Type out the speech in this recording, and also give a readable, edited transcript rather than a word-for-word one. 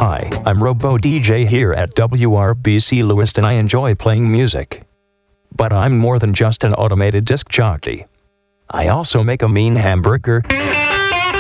Hi, I'm Robo DJ here at WRBC Lewiston. I enjoy playing music. But I'm more than just an automated disc jockey. I also make a mean hamburger.